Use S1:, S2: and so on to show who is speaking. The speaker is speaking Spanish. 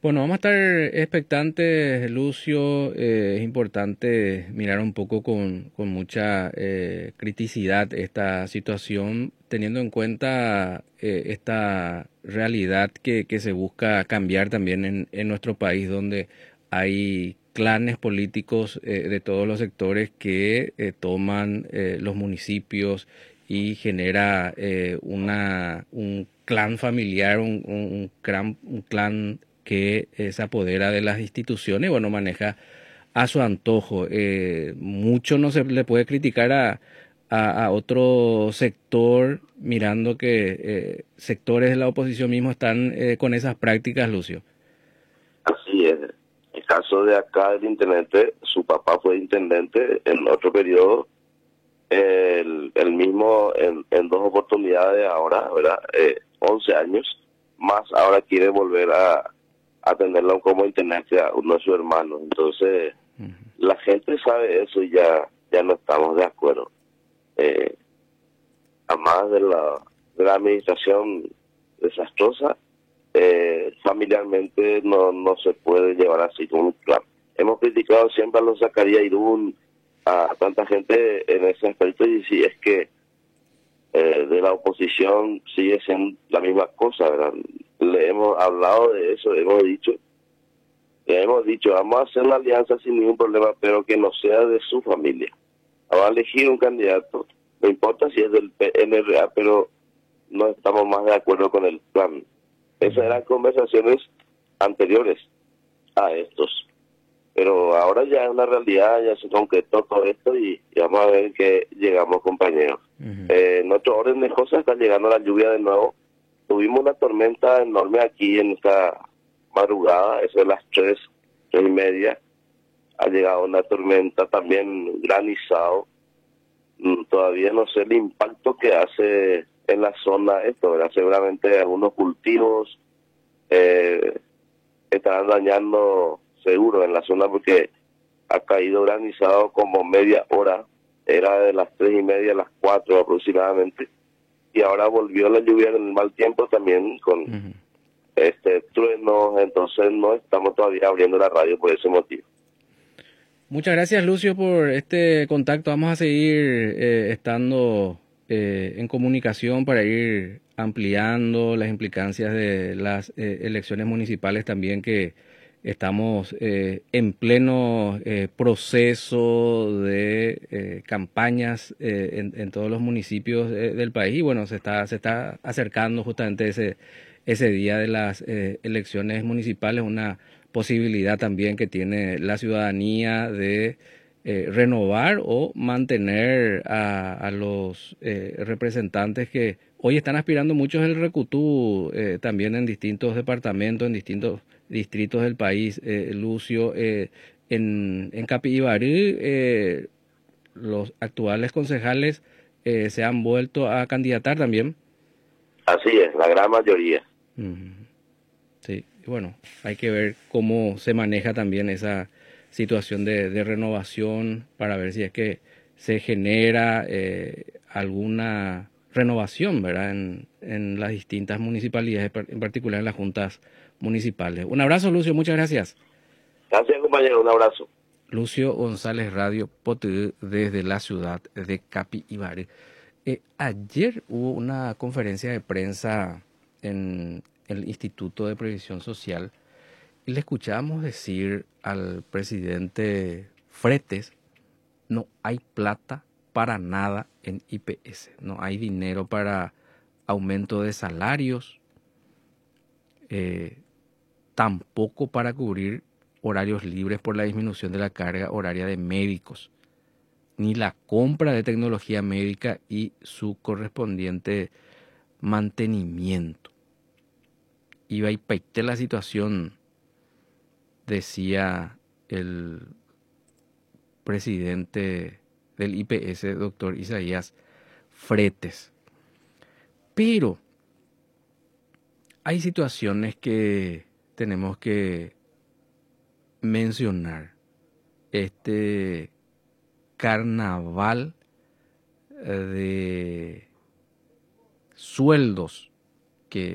S1: Bueno, vamos a estar expectantes, Lucio. Es importante mirar un poco con mucha criticidad esta situación, teniendo en cuenta esta realidad que se busca cambiar también en nuestro país, donde hay clanes políticos de todos los sectores que toman los municipios y genera un clan familiar, un clan que se apodera de las instituciones, bueno, maneja a su antojo. Mucho no se le puede criticar a otro sector, mirando que sectores de la oposición mismo están con esas prácticas, Lucio.
S2: Así es. El caso de acá del intendente, su papá fue intendente en otro periodo, el mismo en dos oportunidades ahora, ¿verdad? 11 años, más ahora quiere volver a tenerlo como intendente a uno de sus hermanos. Entonces, la gente sabe eso y ya no estamos de acuerdo. Además de la administración desastrosa, familiarmente no se puede llevar así como un clan. Hemos criticado siempre a los Zacarías Irún, a tanta gente en ese aspecto, y si es que de la oposición sigue siendo la misma cosa, ¿verdad? Le hemos hablado de eso, le hemos dicho, vamos a hacer la alianza sin ningún problema, pero que no sea de su familia. Vamos a elegir un candidato, no importa si es del PNRA, pero no estamos más de acuerdo con el plan. Esas eran conversaciones anteriores a estos. Pero ahora ya es una realidad, ya se concretó todo esto y vamos a ver que llegamos, compañeros. Nuestro orden de cosas está llegando la lluvia de nuevo. Tuvimos una tormenta enorme aquí en esta madrugada, eso de las 3:30. Ha llegado una tormenta también granizado. Todavía no sé el impacto que hace en la zona esto, ¿verdad? Seguramente algunos cultivos estarán dañando seguro en la zona porque ha caído granizado como media hora, era de las 3:30 a las 4 aproximadamente, y ahora volvió la lluvia en el mal tiempo también con truenos, entonces no estamos todavía abriendo la radio por ese motivo.
S1: Muchas gracias, Lucio, por este contacto. Vamos a seguir estando en comunicación para ir ampliando las implicancias de las elecciones municipales también, que estamos en pleno proceso de campañas en todos los municipios del país. Y bueno, se está acercando justamente ese día de las elecciones municipales, una posibilidad también que tiene la ciudadanía de renovar o mantener a los representantes que hoy están aspirando muchos en el Recutú, también en distintos departamentos, en distintos distritos del país. Lucio, en Capibarý, los actuales concejales se han vuelto a candidatar también.
S2: Así es, la gran mayoría.
S1: Sí, bueno, hay que ver cómo se maneja también esa situación de renovación para ver si es que se genera alguna renovación, ¿verdad? En las distintas municipalidades, en particular en las juntas municipales. Un abrazo, Lucio, muchas gracias.
S2: Gracias, compañero, un abrazo.
S1: Lucio González, Radio Potudú, desde la ciudad de Capibarý. Ayer hubo una conferencia de prensa en el Instituto de Previsión Social y le escuchábamos decir al presidente Fretes: no hay plata para nada en IPS, no hay dinero para aumento de salarios, tampoco para cubrir horarios libres por la disminución de la carga horaria de médicos, ni la compra de tecnología médica y su correspondiente mantenimiento. Iba y peite la situación, decía el presidente del IPS, doctor Isaías Fretes. Pero hay situaciones que tenemos que mencionar. Este carnaval de sueldos